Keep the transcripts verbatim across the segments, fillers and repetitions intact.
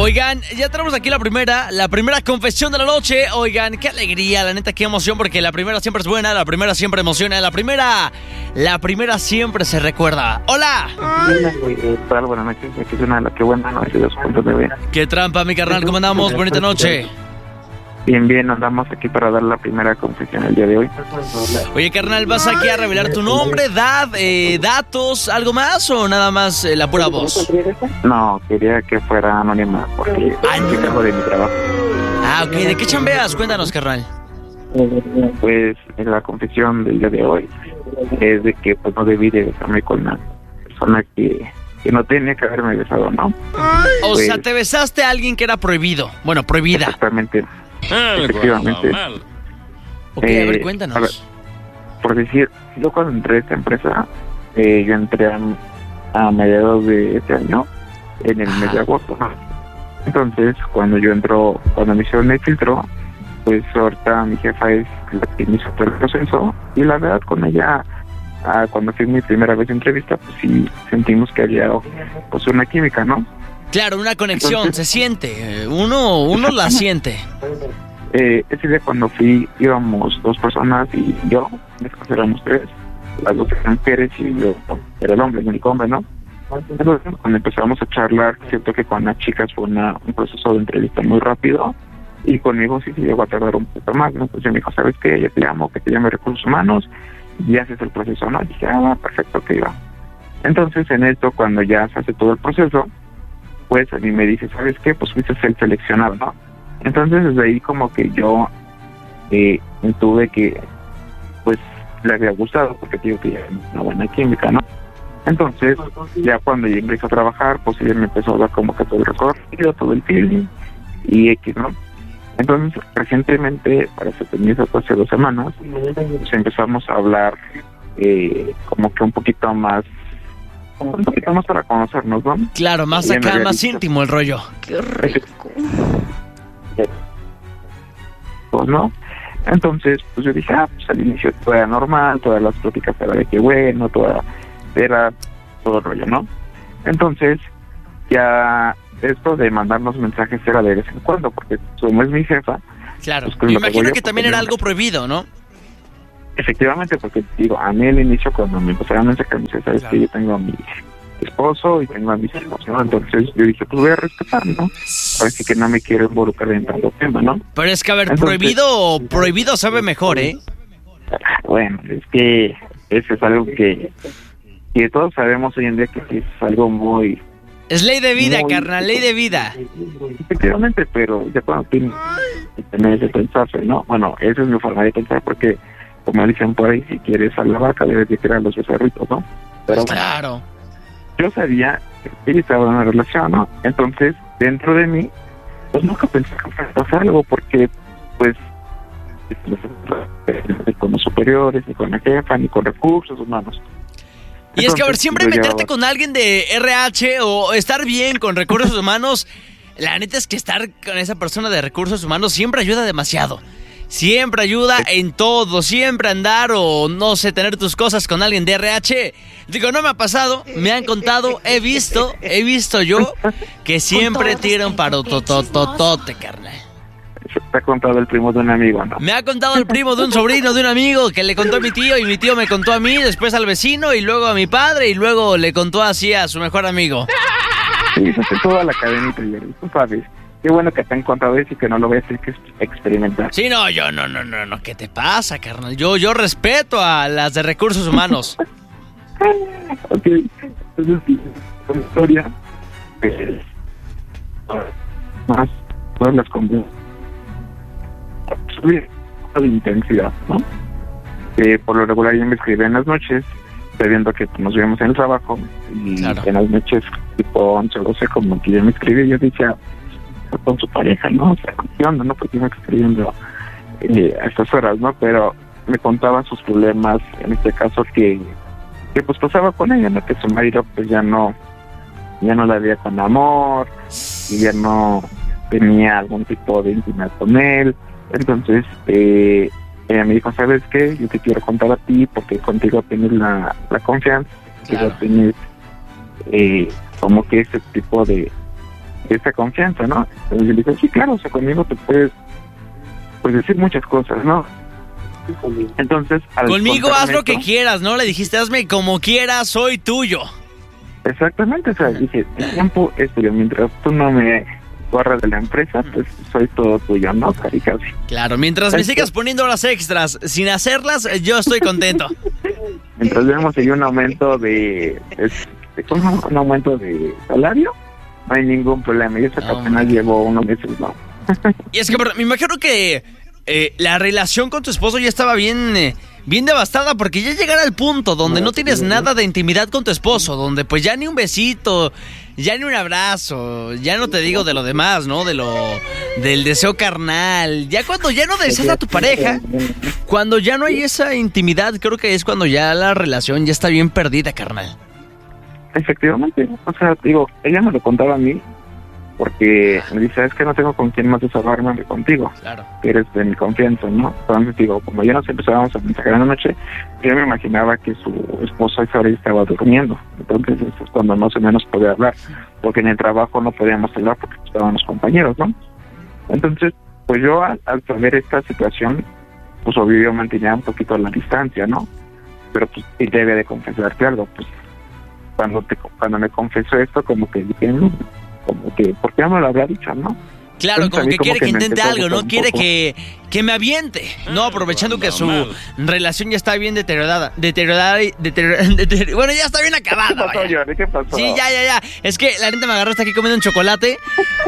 Oigan, ya tenemos aquí la primera, la primera confesión de la noche. Oigan, qué alegría, la neta, qué emoción, porque la primera siempre es buena, la primera siempre emociona, la primera, la primera siempre se recuerda. ¡Hola! Hola, buenas noches, aquí es una de las que buenas noches, dos puntos de vista. ¡Qué trampa, mi carnal! ¿Cómo andamos? Bonita noche. Bien, bien, andamos aquí para dar la primera confesión el día de hoy. Oye, carnal, ¿vas aquí a revelar tu nombre, edad, eh, datos, algo más o nada más eh, la pura voz? No, quería que fuera anónima porque Ay, no. me cargo de mi trabajo. Ah, ok. ¿De qué chambeas? Cuéntanos, carnal. Pues en la confesión del día de hoy es de que pues no debí de besarme con una persona que, que no tenía que haberme besado, ¿no? O Pues, sea, te besaste a alguien que era prohibido. Bueno, prohibida. Exactamente. Efectivamente. Ok, a ver, Eh, cuéntanos. a ver, por decir, yo cuando entré a esta empresa, eh, yo entré a, a mediados de este año, en el Ajá. mes de agosto, ¿no? Entonces, cuando yo entro, cuando me hicieron el filtro, pues ahorita mi jefa es la que me hizo todo el proceso, y la verdad con ella, ah, cuando fui mi primera vez de entrevista, pues sí sentimos que había pues una química, ¿no? Claro, una conexión, Entonces- se siente. eh, Uno, uno la siente. Eh, ese día cuando fui íbamos dos personas y yo, después éramos tres, las dos eran mujeres y yo era el hombre, el único hombre, ¿no? Entonces cuando empezamos a charlar, siento que con las chicas fue una, un proceso de entrevista muy rápido y conmigo sí se llegó a tardar un poco más, ¿no? Entonces me dijo, ¿sabes qué? Ya te llamo, que te llame Recursos Humanos y haces el proceso, ¿no? Y dije, ah, perfecto, que iba. Entonces en esto, cuando ya se hace todo el proceso, pues a mí me dice, ¿sabes qué? Pues fuiste el seleccionado, ¿no? Entonces desde ahí como que yo eh, tuve que, pues le había gustado, porque digo que ya era una buena química, ¿no? Entonces ya cuando yo empecé a trabajar, pues ella me empezó a dar como que todo el recorrido, todo el feeling y X, ¿no? Entonces recientemente, para ese permiso, pues, hace dos semanas, pues empezamos a hablar eh, como que un poquito más, un poquito más para conocernos, ¿no? Claro, más Ya me acá, había más dicho. íntimo el rollo. Qué rico. Pues no. Entonces, pues yo dije, ah, pues al inicio todo era normal, todas las pláticas era de que bueno, toda, era todo el rollo, ¿no? Entonces, ya esto de mandarnos mensajes era de vez en cuando, porque como es mi jefa, Claro. Pues, con Me lo que imagino voy a que también poner- era algo prohibido, ¿no? efectivamente, porque digo, a mí al inicio cuando me empezaron a mensajes, me dice, sabes Claro. que yo tengo a mi esposo y tengo a mis hijos, ¿no? Entonces yo dije, pues voy a respetar, ¿no? Ahora sí que no me quiero involucrar en tanto tema, ¿no? Pero es que, a ver, Entonces- prohibido, prohibido sabe mejor, ¿eh? Bueno, es que eso es algo que, que todos sabemos hoy en día que sí es algo muy... Es ley de vida, Muy- carnal, ley de vida. Efectivamente, pero ya cuando tienes que tener ese pensarse, ¿no? Bueno, esa es mi forma de pensar porque, como dicen por ahí, si quieres a la vaca debes de querer a los becerritos, ¿no? Pero bueno, Claro. yo sabía que ella estaba en una relación, ¿no? Entonces, dentro de mí, pues nunca pensé que fuera a pasar algo porque, pues, ni con los superiores, ni con la jefa, ni con recursos humanos. Y es que, a ver, Entonces, siempre yo meterte llevaba- con alguien de R H o estar bien con recursos humanos, la neta es que estar con esa persona de recursos humanos siempre ayuda demasiado. Siempre ayuda en todo, siempre andar o, no sé, tener tus cosas con alguien de R H. Digo, no me ha pasado, me han contado, he visto, he visto yo que siempre tira un parototototote, carnal. Te ha contado el primo de un amigo, ¿no? Me ha contado el primo de un sobrino, de un amigo, que le contó a mi tío y mi tío me contó a mí, después al vecino y luego a mi padre y luego le contó así a su mejor amigo. Sí, eso es toda la cadenita, Jerry. Tú sabes. Qué bueno que te han contado eso y que no lo voy a tener que experimentar. Sí, no, yo no, no, no, no, ¿qué te pasa, carnal? Yo, yo respeto a las de recursos humanos. Ok, entonces sí, la historia, pues, más, todas las conversaciones, subir de intensidad, ¿no? Eh, por lo regular yo me escribía en las noches, sabiendo que nos veíamos en el trabajo, y Claro. en las noches, tipo once o doce, como que yo me escribía, y yo decía, con su pareja, ¿no? O sea, ¿qué onda, no? Porque iba escribiendo eh, a estas horas, ¿no? Pero me contaba sus problemas, en este caso que, que pues pasaba con ella, ¿no? Que su marido pues ya no, ya no la veía con amor, y ya no tenía algún tipo de intimidad con él. Entonces, eh, ella me dijo, ¿sabes qué? Yo te quiero contar a ti porque contigo tienes la, la confianza, Claro. contigo tienes eh, como que ese tipo de, esa confianza, ¿no? Entonces yo le dije, sí, claro, o sea, conmigo te puedes pues decir muchas cosas, ¿no? Entonces, al conmigo haz lo esto, que quieras, ¿no? Le dijiste, hazme como quieras, soy tuyo. Exactamente, o sea, dije, el tiempo es tuyo, mientras tú no me corras de la empresa, pues soy todo tuyo, ¿no? Casi casi. Claro, mientras me sigas poniendo horas extras sin hacerlas, yo estoy contento. Mientras vemos ahí un aumento de, de, de ¿cómo? Un aumento de salario, no hay ningún problema. Y eso que apenas llevo unos meses, ¿no? Y es que me imagino que eh, la relación con tu esposo ya estaba bien, eh, bien devastada, porque ya llegar al punto donde no tienes nada de intimidad con tu esposo, donde pues ya ni un besito, ya ni un abrazo, ya no te digo de lo demás, ¿no? De lo del deseo carnal. Ya cuando ya no deseas a tu pareja, cuando ya no hay esa intimidad, creo que es cuando ya la relación ya está bien perdida, carnal. Efectivamente, o sea, digo, ella me lo contaba a mí, porque me dice, es que no tengo con quién más desahogarme de contigo, claro, que eres de mi confianza, ¿no? Entonces digo, como ya nos empezábamos a mensajear en la noche, yo me imaginaba que su esposo a esa hora estaba durmiendo, entonces eso es cuando más o menos podía hablar, porque en el trabajo no podíamos hablar porque estábamos compañeros, ¿no? Entonces, pues yo al, al saber esta situación, pues obvio yo mantenía un poquito la distancia, ¿no? Pero pues sí debe de confesarte algo, pues cuando te cuando me confesó esto, como que dije, no, como que, ¿por qué no me lo habría dicho, no? Claro, Entonces, como que como quiere que que me intente empezó a algo, ¿no? gustar un Quiere poco. que, que me aviente, ¿no? Aprovechando que su relación ya está bien deteriorada. Deteriorada y... Deteriorada, deterior- bueno, ya está bien acabada. ¿Qué pasó, vaya. Jordi? ¿Qué pasó? Sí, ya, ya, ya. Es que la neta me agarró hasta aquí comiendo un chocolate.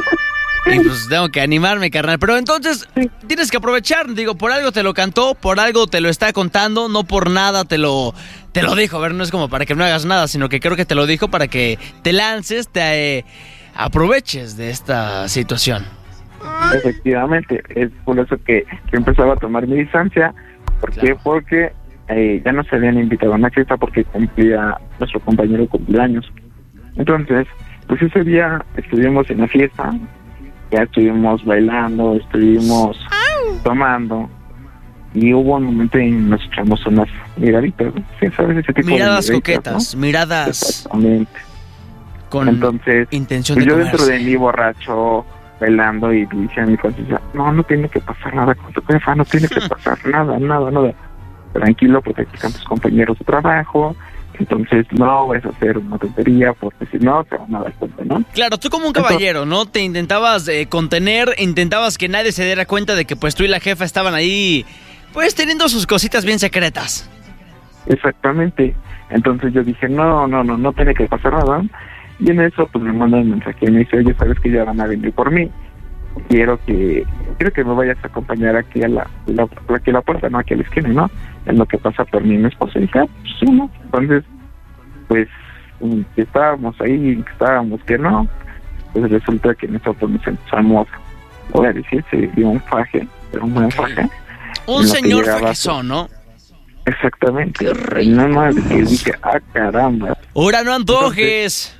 Y pues tengo que animarme, carnal. Pero entonces tienes que aprovechar. Digo, por algo te lo cantó, por algo te lo está contando, no por nada te lo, te lo dijo. A ver, no es como para que no hagas nada, sino que creo que te lo dijo para que te lances, te eh, aproveches de esta situación. Efectivamente, es por eso que yo empezaba a tomar mi distancia. ¿Por qué? Claro. Porque eh, ya no se habían invitado a una fiesta porque cumplía nuestro compañero cumpleaños. Entonces, pues ese día estuvimos en la fiesta, ya estuvimos bailando, estuvimos tomando, y hubo un momento en que nos echamos unas miraditas, ¿no? Sí, ¿sabes? Ese tipo Miradas de miraditas, coquetas, ¿no? miradas Exactamente. con Entonces, intención pues de yo dentro comerse. de mí borracho, bailando, y dije a mi conciencia, no, no tiene que pasar nada con tu jefa, no tiene que pasar nada, nada, nada. Tranquilo, porque aquí están tus compañeros de trabajo, entonces no vas a hacer una tontería, porque si no, te van a dar cuenta, ¿no? Claro, tú como un caballero, ¿no? Te intentabas eh, contener, intentabas que nadie se diera cuenta de que pues tú y la jefa estaban ahí, pues teniendo sus cositas bien secretas. Exactamente. Entonces yo dije, no, no, no, no tiene que pasar nada. Y en eso, pues me mandan un mensaje y me dice, oye, sabes que ya van a venir por mí. Quiero que quiero que me vayas a acompañar aquí a la, la, aquí a la puerta, ¿no? Aquí a la esquina, ¿no? En lo que pasa por mí y mi esposa. Y dije, ah, pues sí, ¿no? Entonces, pues, mm, que estábamos ahí, que estábamos, que no. Pues resulta que nosotros nos empezamos, voy a decir, se dio un faje, pero un buen faje. Un En lo que señor llegaba- fajezón, ¿no? Exactamente. Y no más de que dije, ah, caramba. Ahora no antojes.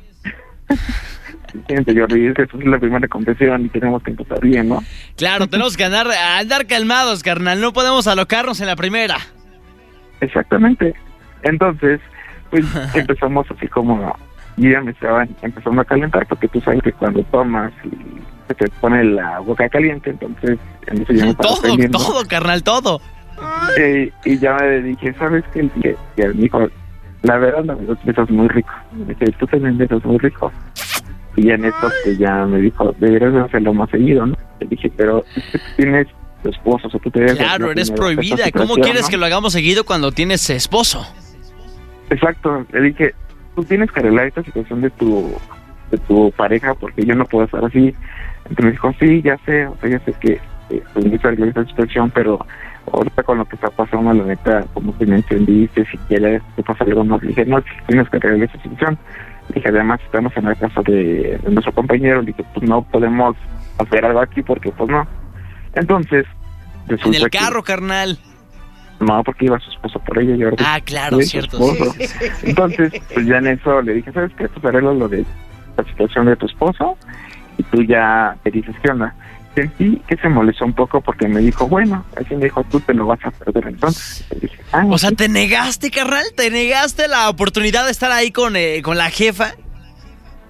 Siente, Jordi, es que esta es la primera confesión y tenemos que empezar bien, ¿no? Claro, tenemos que andar, andar calmados, carnal. No podemos alocarnos en la primera. Exactamente. Entonces, pues empezamos así como, y ya me estaban empezando a calentar, porque tú sabes que cuando tomas y se te pone la boca caliente, entonces en eso ya me estaba Todo, prendiendo. todo, carnal, todo. Eh, y ya me dije, ¿sabes qué? Y y él me dijo, la verdad, la verdad, besas muy rico. Me dice, tú también besas muy rico. Y ya en esto, pues ya me dijo, deberías de hacerlo más seguido, ¿no? Le dije, pero es que tú tienes tu esposo, o sea, tú te debes de- Claro, eres de- de- prohibida. esta ¿Cómo situación, quieres ¿no? que lo hagamos seguido cuando tienes esposo? Exacto, le dije, tú tienes que arreglar esta situación de tu de tu pareja porque yo no puedo estar así. Entonces me dijo, sí, ya sé, o sea, ya sé que eh, pues, necesito arreglar esta situación, pero ahorita con lo que está pasando, la neta, como que me entendiste, si quieres que pasa algo más. Le dije, no, tienes que arreglar esta situación. Le dije, además, estamos en la casa de, de nuestro compañero. Le dije, pues no podemos hacer algo aquí porque pues no. Entonces, En resulta el que- carro, carnal. no, porque iba su esposo por ella. Yo Ah, claro, Sí, su cierto. esposo. Sí, sí, sí. Entonces, pues ya en eso le dije, ¿sabes qué? Pues arreglo lo de la situación de tu esposo y tú ya te dices qué onda. Sentí que se molestó un poco porque me dijo, bueno, así me dijo, tú te lo vas a perder entonces. Y dije, ah, O sea, sí. ¿te negaste, carnal? ¿Te negaste la oportunidad de estar ahí con, eh, con la jefa?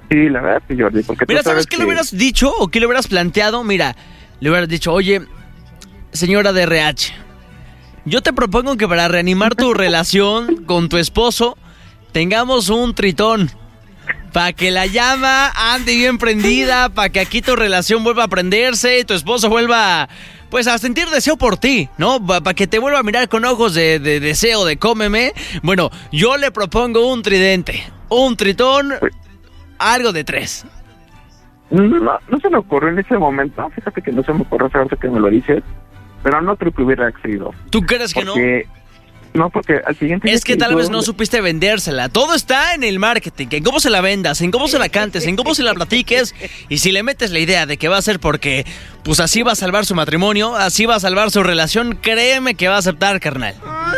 Sí, la verdad, sí, Jordi, porque Mira, tú ¿sabes sabes qué que... le hubieras dicho o qué le hubieras planteado? Mira, le hubieras dicho, oye, señora de R H, yo te propongo que para reanimar tu relación con tu esposo tengamos un tritón. Para que la llama ande bien prendida, para que aquí tu relación vuelva a prenderse, tu esposo vuelva, pues, a sentir deseo por ti, ¿no? Para que te vuelva a mirar con ojos de, de deseo, de cómeme. Bueno, yo le propongo un tridente, un tritón, algo de tres. No, no, no se me ocurrió en ese momento, fíjate que no se me ocurrió ahorita que me lo dices, pero no creo que hubiera accedido. ¿Tú crees que porque... no? No, porque al siguiente... Es que tal vez no supiste vendérsela. Todo está en el marketing, en cómo se la vendas, en cómo se la cantes, en cómo se la platiques. Y si le metes la idea de que va a ser porque, pues así va a salvar su matrimonio, así va a salvar su relación, créeme que va a aceptar, carnal.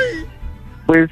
Pues,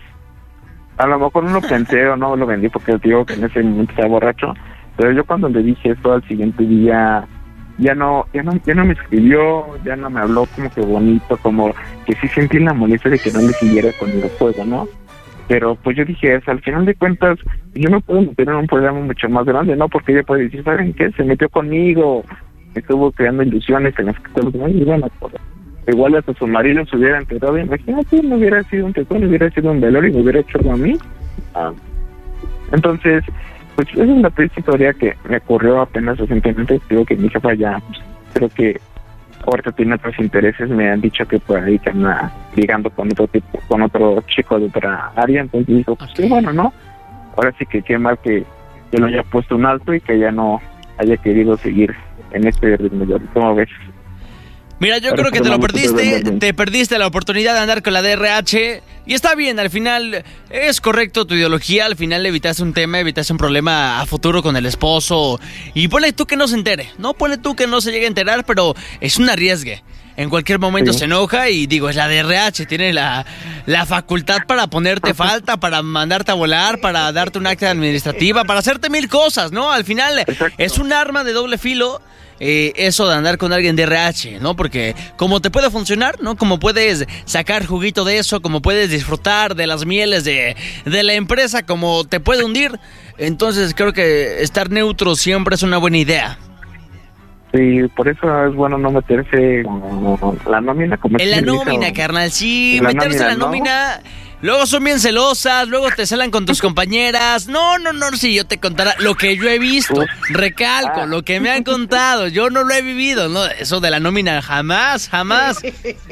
a lo mejor no lo pensé o no lo vendí porque digo que en ese momento estaba borracho. Pero yo cuando le dije esto al siguiente día... Ya no, ya no, ya no me escribió, ya no me habló como que bonito, como que sí sentí la molestia de que no le siguiera con el juego, ¿no? Pero pues yo dije, o sea, al final de cuentas, yo me puedo meter en un problema mucho más grande, ¿no? Porque ella puede decir, ¿saben qué? Se metió conmigo, estuvo creando ilusiones en las que todos los demás, y bueno, pues, igual hasta su marido se hubiera enterado, imagínate, no hubiera sido un tetón, hubiera sido un velorio y me hubiera hecho algo a mí. Ah. Entonces... Pues esa es la triste historia que me ocurrió apenas recientemente. Digo que mi jefa ya, pues, creo que ahorita tiene otros intereses. Me han dicho que por ahí que anda ligando con otro tipo, con otro chico de otra área. Entonces digo, pues qué bueno, ¿no? Ahora sí que qué mal que yo lo haya puesto un alto y que ya no haya querido seguir en este ritmo. ¿Cómo ves? Mira, yo creo que te lo perdiste, te perdiste la oportunidad de andar con la D R H y está bien, al final es correcto tu ideología, al final evitaste un tema, evitaste un problema a futuro con el esposo y ponle tú que no se entere, no ponle tú que no se llegue a enterar, pero es un arriesgue. En cualquier momento sí se enoja y digo, es la D R H, tiene la, la facultad para ponerte falta, para mandarte a volar, para darte un acta administrativa, para hacerte mil cosas, ¿no? Al final exacto, es un arma de doble filo. Eh, eso de andar con alguien de R H, ¿no? Porque como te puede funcionar, ¿no? Como puedes sacar juguito de eso, como puedes disfrutar de las mieles de, de la empresa, como te puede hundir. Entonces creo que estar neutro siempre es una buena idea. Sí, por eso es bueno no meterse en la nómina. Como en la nómina, carnal, sí, en meterse en la nómina... ¿no? Luego son bien celosas, luego te celan con tus compañeras. No, no, no, si yo te contara lo que yo he visto, recalco, lo que me han contado, yo no lo he vivido, no, eso de la nómina jamás, jamás.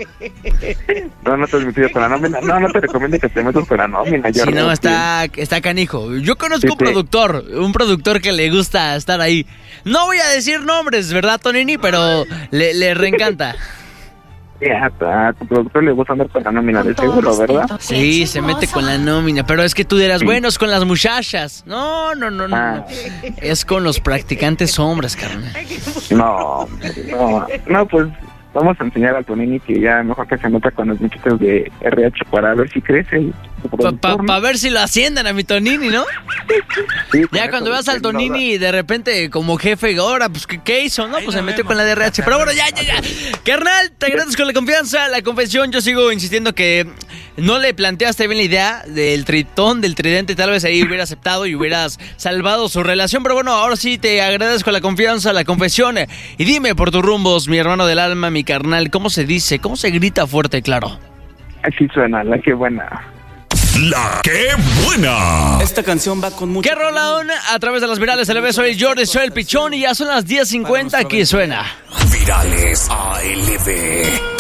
No, no te has metido con la nómina, no, no te recomiendo que te metas con la nómina. Sí, no, está, está canijo. Yo conozco sí, un productor, un productor que le gusta estar ahí. No voy a decir nombres, ¿verdad, Tonini? Pero le, le reencanta. Ya, a tu productor le gusta andar con la nómina de seguro, ¿verdad? Sí, se mete con la nómina, pero es que tú dirás, sí, bueno, es con las muchachas. No, no, no, no, ah. no. Es con los practicantes hombres, carnal. No, no, no, pues vamos a enseñar a Tonini que ya mejor que se meta con los muchachos de R H para ver si crece. Para pa, pa ver si lo ascienden a mi Tonini, ¿no? Sí, ya cuando veas al Tonini y de repente como jefe, ahora, pues ¿qué, qué hizo? No, pues se metió con la D R H. Pero bueno, ya, ya, ya. Carnal, te agradezco la confianza, la confesión. Yo sigo insistiendo que no le planteaste bien la idea del tritón, del tridente. Tal vez ahí hubiera aceptado y hubieras salvado su relación. Pero bueno, ahora sí te agradezco la confianza, la confesión. Y dime por tus rumbos, mi hermano del alma, mi carnal, ¿cómo se dice? ¿Cómo se grita fuerte y claro? Así suena, la que buena. La que buena. Esta canción va con mucho... ¿Qué rolón? A través de las virales L B, soy el Jordi, soy el Pichón y ya son las diez cincuenta, aquí suena Virales A L B.